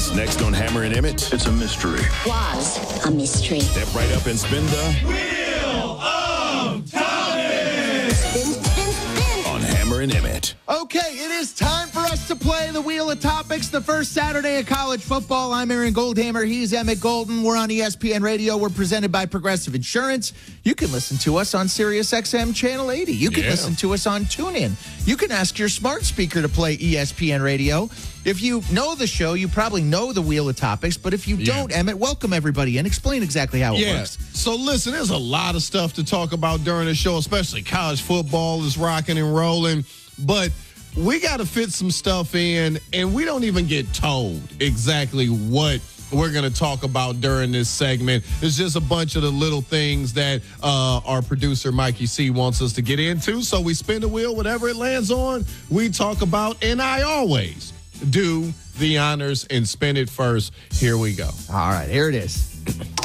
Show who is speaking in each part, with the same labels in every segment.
Speaker 1: What's next on Hammer and Emmett?
Speaker 2: It's a mystery.
Speaker 3: Was a mystery.
Speaker 1: Step right up and spin the
Speaker 4: Wheel of Topics!
Speaker 3: Spin.
Speaker 1: on Hammer and Emmett.
Speaker 5: Okay, it is time for us to play the Wheel of Topics, the first Saturday of college football. I'm Aaron Goldhammer. He's Emmett Golden. We're on ESPN Radio. We're presented by Progressive Insurance. You can listen to us on SiriusXM Channel 80. You can listen to us on TuneIn. You can ask your smart speaker to play ESPN Radio. If you know the show, you probably know the Wheel of Topics. But if you don't, Emmett, welcome everybody and explain exactly how it works.
Speaker 6: So listen, there's a lot of stuff to talk about during the show, especially college football is rocking and rolling. But we got to fit some stuff in, and we don't even get told exactly what we're going to talk about during this segment. It's just a bunch of the little things that our producer, Mikey C, wants us to get into. So we spin the wheel, whatever it lands on, we talk about, and I always do the honors and spin it first. Here we go.
Speaker 5: All right, here it is.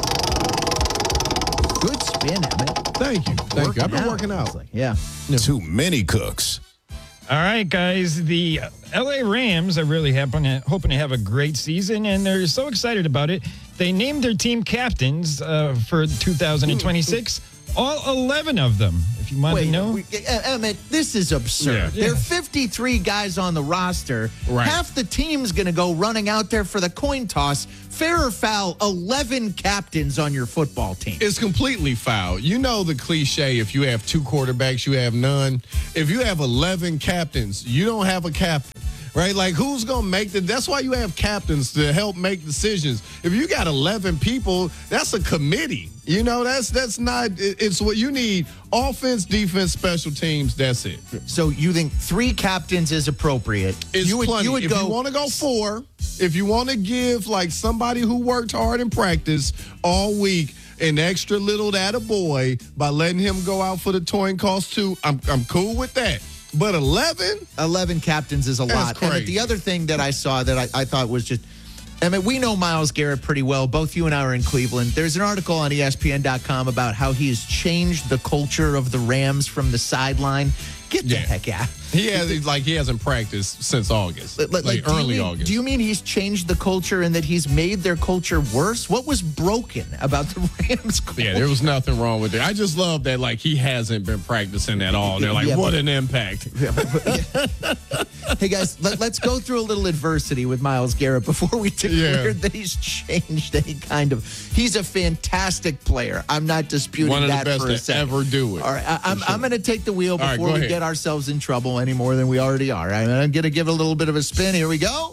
Speaker 5: Good spin, Emmett.
Speaker 6: Thank you. Thank you. I've been working out.
Speaker 5: Yeah.
Speaker 1: Too many cooks.
Speaker 7: All right, guys. The LA Rams are really hoping to have a great season, and they're so excited about it. They named their team captains for 2026. All 11 of them, if you want to know.
Speaker 5: Emmett, this is absurd.
Speaker 7: Yeah.
Speaker 5: There are 53 guys on the roster.
Speaker 6: Right.
Speaker 5: Half the team's going to go running out there for the coin toss. Fair or foul, 11 captains on your football team.
Speaker 6: It's completely foul. You know the cliche, if you have two quarterbacks, you have none. If you have 11 captains, you don't have a captain. Right? Like, who's going to make that's why you have captains to help make decisions. If you got 11 people, that's a committee. You know, that's not, it's what you need. Offense, defense, special teams, that's it.
Speaker 5: So you think 3 captains is appropriate?
Speaker 6: It's
Speaker 5: you would,
Speaker 6: plenty.
Speaker 5: you would
Speaker 6: If
Speaker 5: go,
Speaker 6: you want to go 4, if you want to give, like, somebody who worked hard in practice all week an extra little attaboy by letting him go out for the toy and cost 2, I'm cool with that. But 11
Speaker 5: captains is a lot.
Speaker 6: crazy.
Speaker 5: And the other thing that I saw that I thought was just, I mean, we know Myles Garrett pretty well. Both you and I are in Cleveland. There's an article on ESPN.com about how he has changed the culture of the Rams from the sideline. Get the heck out.
Speaker 6: He hasn't practiced since August, early August.
Speaker 5: Do you mean he's changed the culture and that he's made their culture worse? What was broken about the Rams culture?
Speaker 6: Yeah, there was nothing wrong with it. I just love that, like, he hasn't been practicing at all. They're like, what an impact.
Speaker 5: Hey, guys, let's go through a little adversity with Myles Garrett before we declare that he's changed any kind of. He's a fantastic player. I'm not disputing
Speaker 6: One of the
Speaker 5: that
Speaker 6: best
Speaker 5: for a
Speaker 6: to
Speaker 5: second.
Speaker 6: ever do it.
Speaker 5: All right, I'm going to take the wheel
Speaker 6: All right,
Speaker 5: before
Speaker 6: go
Speaker 5: we
Speaker 6: ahead.
Speaker 5: get ourselves in trouble any more than we already are. I'm going to give it a little bit of a spin. Here we go.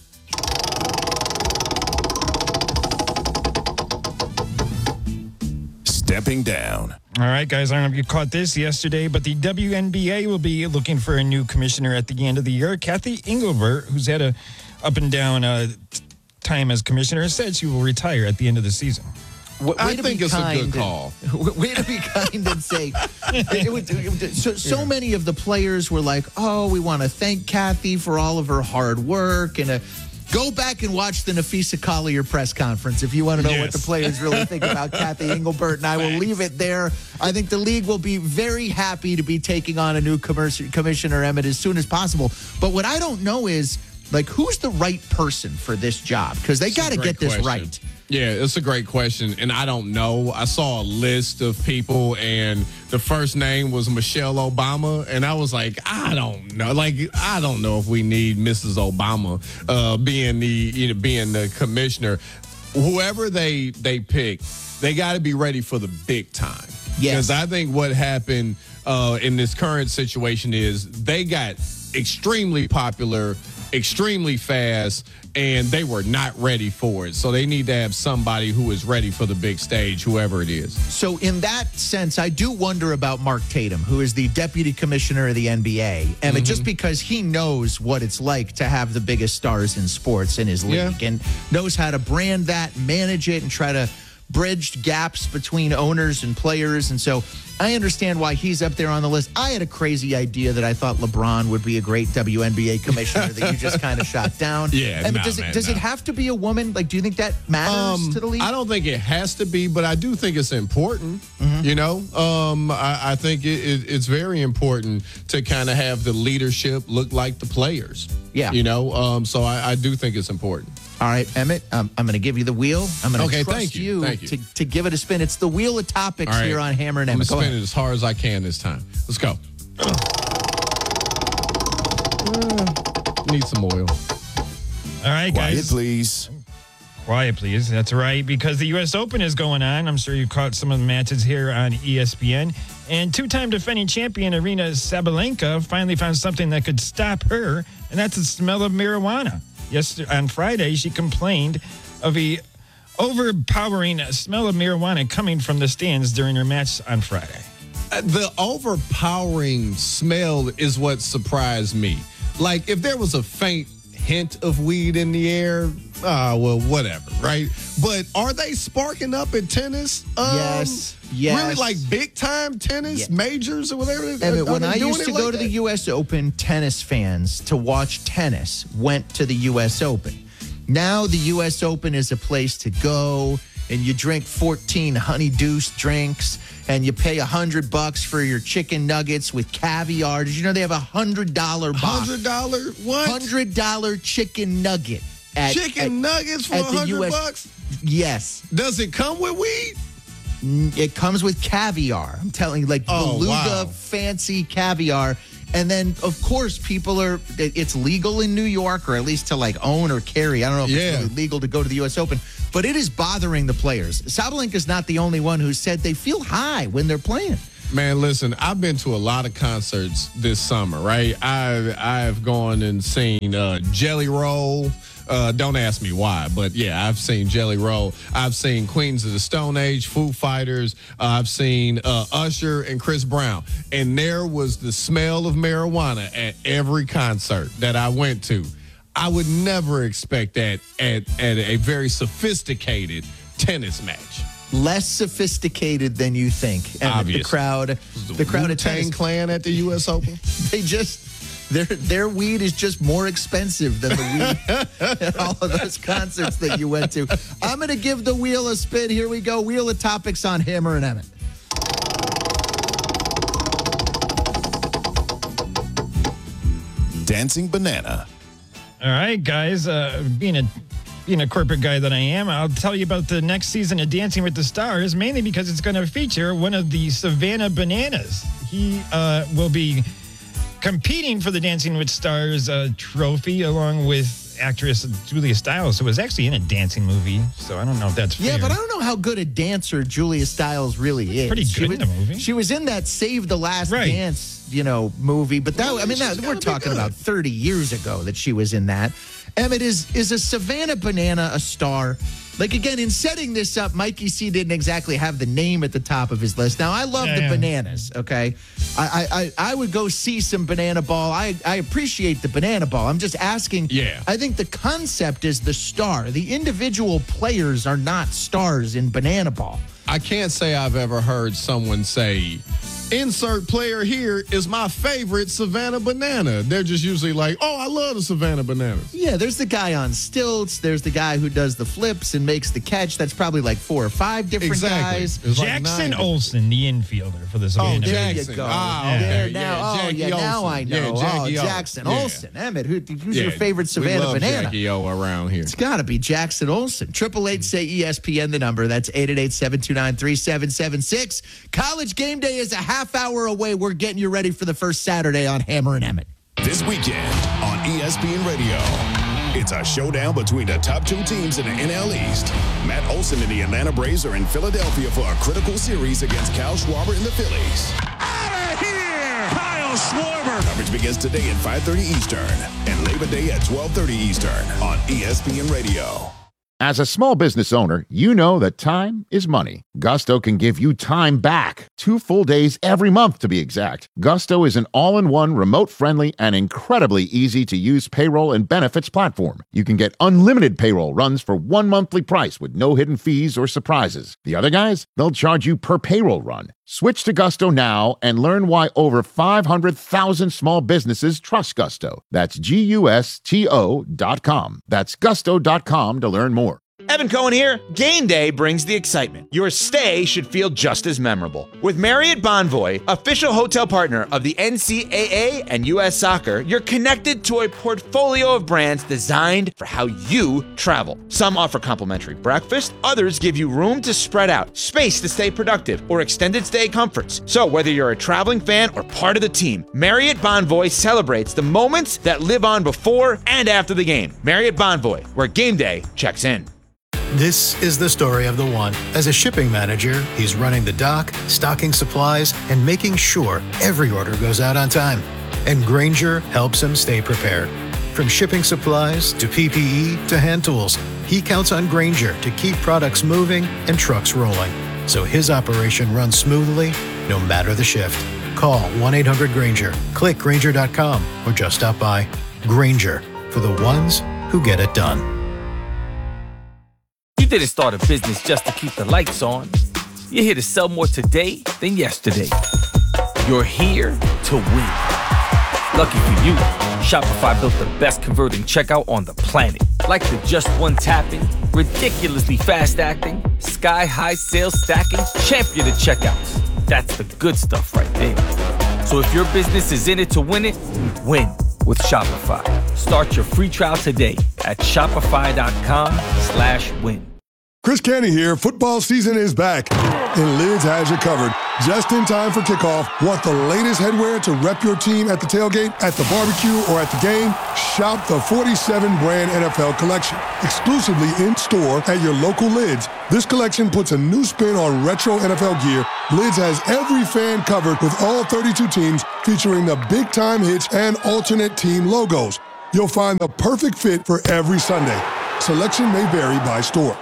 Speaker 1: Stepping down.
Speaker 7: All right, guys, I don't know if you caught this yesterday, but the WNBA will be looking for a new commissioner at the end of the year. Kathy Engelbert, who's had a up and down time as commissioner, said she will retire at the end of the season.
Speaker 6: I think it's a good call.
Speaker 5: Way to be kind and say. So many of the players were like, oh, we want to thank Kathy for all of her hard work. And go back and watch the Nafisa Collier press conference if you want to know what the players really think about Kathy Engelbert. And I will leave it there. I think the league will be very happy to be taking on a new commissioner, Emmett, as soon as possible. But what I don't know is, like, who's the right person for this job? Because they got to get this right.
Speaker 6: Yeah, it's a great question, and I don't know. I saw a list of people, and the first name was Michelle Obama, and I was like, I don't know. Like, I don't know if we need Mrs. Obama being the commissioner. Whoever they pick, they got to be ready for the big time.
Speaker 5: Yes.
Speaker 6: Because I think what happened in this current situation is they got extremely popular, extremely fast, and they were not ready for it. So they need to have somebody who is ready for the big stage, whoever it is.
Speaker 5: So in that sense, I do wonder about Mark Tatum, who is the deputy commissioner of the NBA. And just because he knows what it's like to have the biggest stars in sports in his league and knows how to brand that, manage it, and try to bridge gaps between owners and players. And so I understand why he's up there on the list. I had a crazy idea that I thought LeBron would be a great WNBA commissioner that you just kind of shot down. Does it have to be a woman? Like, do you think that matters to the league?
Speaker 6: I don't think it has to be, but I do think it's important. You know, I think it's very important to kind of have the leadership look like the players.
Speaker 5: Yeah.
Speaker 6: You know, so I do think it's important.
Speaker 5: All right, Emmett, I'm going to give you the wheel. I'm going to trust
Speaker 6: thank you. Thank you.
Speaker 5: To give it a spin. It's the wheel of topics
Speaker 6: All right.
Speaker 5: here on Hammer and
Speaker 6: I'm
Speaker 5: Emmett.
Speaker 6: going
Speaker 5: Go
Speaker 6: to spin
Speaker 5: ahead.
Speaker 6: it as hard as I can this time. Let's go. Need some oil.
Speaker 7: All right,
Speaker 1: Quiet,
Speaker 7: guys.
Speaker 1: please.
Speaker 7: Quiet, please. That's right, because the U.S. Open is going on. I'm sure you caught some of the matches here on ESPN. And two-time defending champion Arina Sabalenka finally found something that could stop her, and that's the smell of marijuana. On Friday, she complained of a overpowering smell of marijuana coming from the stands during her match on Friday.
Speaker 6: The overpowering smell is what surprised me. Like, if there was a faint hint of weed in the air, well, whatever, right? But are they sparking up at tennis?
Speaker 5: Yes.
Speaker 6: Really, like big-time tennis, majors or whatever?
Speaker 5: Emmett, when
Speaker 6: Are
Speaker 5: I
Speaker 6: they doing
Speaker 5: used to
Speaker 6: it
Speaker 5: go
Speaker 6: like
Speaker 5: to the
Speaker 6: that?
Speaker 5: U.S. Open, tennis fans to watch tennis went to the U.S. Open. Now the U.S. Open is a place to go, and you drink 14 Honey Deuce drinks, and you pay $100 for your chicken nuggets with caviar. Did you know they have $100 box?
Speaker 6: $100? What?
Speaker 5: $100 chicken nugget.
Speaker 6: Chicken nuggets for
Speaker 5: at the
Speaker 6: $100?
Speaker 5: US. Yes.
Speaker 6: Does it come with weed?
Speaker 5: It comes with caviar. I'm telling you, like beluga,
Speaker 6: wow.
Speaker 5: fancy caviar. And then, of course, it's legal in New York, or at least to like own or carry. I don't know if it's really legal to go to the U.S. Open, but it is bothering the players. Sabalenka's not the only one who said they feel high when they're playing.
Speaker 6: Man, listen, I've been to a lot of concerts this summer, right? I've gone and seen Jelly Roll. Don't ask me why, but yeah, I've seen Jelly Roll. I've seen Queens of the Stone Age, Foo Fighters. I've seen Usher and Chris Brown. And there was the smell of marijuana at every concert that I went to. I would never expect that at a very sophisticated tennis match.
Speaker 5: Less sophisticated than you think. And
Speaker 6: Obviously.
Speaker 5: the crowd at
Speaker 6: Wu-Tang
Speaker 5: tennis,
Speaker 6: Clan at the U.S. Open.
Speaker 5: they just their weed is just more expensive than the weed at all of those concerts that you went to. I'm going to give the wheel a spin. Here we go. Wheel of topics on Hammer and Emmett.
Speaker 1: Dancing banana.
Speaker 7: All right, guys. Being a corporate guy that I am, I'll tell you about the next season of Dancing with the Stars, mainly because it's going to feature one of the Savannah Bananas. He will be competing for the Dancing with Stars trophy along with actress Julia Stiles, who was actually in a dancing movie. So I don't know if that's fair.
Speaker 5: Yeah, but I don't know how good a dancer Julia Stiles really is.
Speaker 7: Pretty good in the movie.
Speaker 5: She was in that Save the Last Dance, movie. But we're talking about 30 years ago that she was in that. Emmett, is a Savannah Banana a star? Like, again, in setting this up, Mikey C didn't exactly have the name at the top of his list. Now, I love the bananas, okay? I would go see some banana ball. I appreciate the banana ball. I'm just asking.
Speaker 6: Yeah.
Speaker 5: I think the concept is the star. The individual players are not stars in banana ball.
Speaker 6: I can't say I've ever heard someone say, insert player here is my favorite Savannah Banana. They're just usually like, oh, I love the Savannah Bananas.
Speaker 5: Yeah, there's the guy on stilts. There's the guy who does the flips and makes the catch. That's probably like 4 or 5 different guys.
Speaker 6: It's like
Speaker 7: Jackson
Speaker 6: 9.
Speaker 7: Olsen, the infielder for the Savannah.
Speaker 5: There
Speaker 6: Jackson.
Speaker 5: you go.
Speaker 6: Ah, okay.
Speaker 5: There
Speaker 6: Yeah,
Speaker 5: now.
Speaker 6: Jackie
Speaker 5: Now
Speaker 6: Olsen.
Speaker 5: I know.
Speaker 6: Yeah, Jackie
Speaker 5: Jackson
Speaker 6: Olsen.
Speaker 5: Olsen. Emmett, who's your favorite
Speaker 6: we
Speaker 5: Savannah
Speaker 6: love
Speaker 5: Banana?
Speaker 6: Jackie O around here.
Speaker 5: It's got to be Jackson Olsen. 888 say ESPN, the number. That's 888-729-3776. College game day is a half hour away. We're getting you ready for the first Saturday on Hammer and Emmett.
Speaker 1: This weekend on ESPN Radio, it's a showdown between the top 2 teams in the NL East. Matt Olson and the Atlanta Braves are in Philadelphia for a critical series against Kyle Schwarber and the Phillies.
Speaker 4: Out of here, Kyle Schwarber.
Speaker 1: Coverage begins today at 5:30 Eastern and Labor Day at 12:30 Eastern on ESPN Radio.
Speaker 2: As a small business owner, you know that time is money. Gusto can give you time back. 2 full days every month, to be exact. Gusto is an all-in-one, remote-friendly, and incredibly easy-to-use payroll and benefits platform. You can get unlimited payroll runs for 1 monthly price with no hidden fees or surprises. The other guys, they'll charge you per payroll run. Switch to Gusto now and learn why over 500,000 small businesses trust Gusto. That's GUSTO.com. That's gusto.com to learn more.
Speaker 8: Evan Cohen here. Game day brings the excitement. Your stay should feel just as memorable. With Marriott Bonvoy, official hotel partner of the NCAA and U.S. Soccer, you're connected to a portfolio of brands designed for how you travel. Some offer complimentary breakfast, others give you room to spread out, space to stay productive, or extended stay comforts. So whether you're a traveling fan or part of the team, Marriott Bonvoy celebrates the moments that live on before and after the game. Marriott Bonvoy, where game day checks in.
Speaker 9: This is the story of the one. As a shipping manager, he's running the dock, stocking supplies, and making sure every order goes out on time. And Grainger helps him stay prepared. From shipping supplies to PPE to hand tools, he counts on Grainger to keep products moving and trucks rolling, so his operation runs smoothly no matter the shift. Call 1-800-GRAINGER, click Grainger.com, or just stop by. Grainger, for the ones who get it done.
Speaker 10: You didn't start a business just to keep the lights on. You're here to sell more today than yesterday. You're here to win. Lucky for you, Shopify built the best converting checkout on the planet. Like the just one tapping, ridiculously fast acting, sky-high sales stacking, champion of checkouts. That's the good stuff right there. So if your business is in it to win it, win with Shopify. Start your free trial today at shopify.com/win.
Speaker 11: Chris Canty here. Football season is back, and Lids has you covered. Just in time for kickoff. Want the latest headwear to rep your team at the tailgate, at the barbecue, or at the game? Shop the 47 brand NFL collection. Exclusively in-store at your local Lids. This collection puts a new spin on retro NFL gear. Lids has every fan covered with all 32 teams, featuring the big-time hits and alternate team logos. You'll find the perfect fit for every Sunday. Selection may vary by store.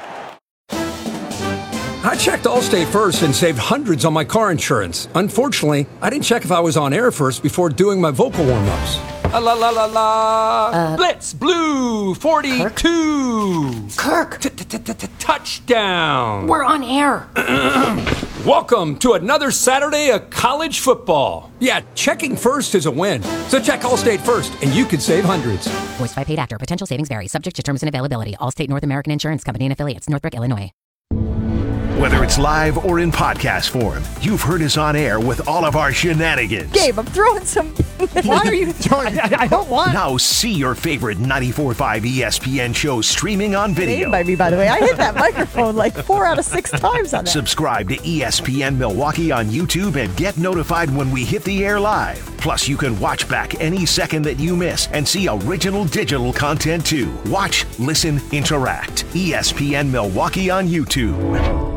Speaker 12: I checked Allstate first and saved hundreds on my car insurance. Unfortunately, I didn't check if I was on air first before doing my vocal warm-ups. La la la la la. Blitz Blue 42.
Speaker 13: Kirk.
Speaker 12: Touchdown.
Speaker 13: We're on air.
Speaker 12: Welcome to another Saturday of college football. Yeah, checking first is a win. So check Allstate first and you could save hundreds.
Speaker 14: Voiced by paid actor. Potential savings vary. Subject to terms and availability. Allstate North American Insurance Company and affiliates. Northbrook, Illinois.
Speaker 15: Whether it's live or in podcast form, you've heard us on air with all of our shenanigans.
Speaker 16: Gabe, I'm throwing some... Why are you throwing... I don't want...
Speaker 15: Now see your favorite 94.5 ESPN shows streaming on video.
Speaker 16: By me, by the way. I hit that microphone like 4 out of 6 times on that.
Speaker 15: Subscribe to ESPN Milwaukee on YouTube and get notified when we hit the air live. Plus, you can watch back any second that you miss and see original digital content too. Watch, listen, interact. ESPN Milwaukee on YouTube.